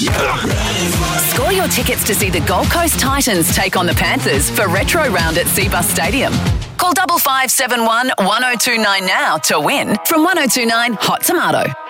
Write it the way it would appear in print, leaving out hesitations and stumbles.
Score your tickets to see the Gold Coast Titans take on the Panthers for Retro Round at Seabus Stadium. Call 5571 1029 now to win from 1029 Hot Tomato.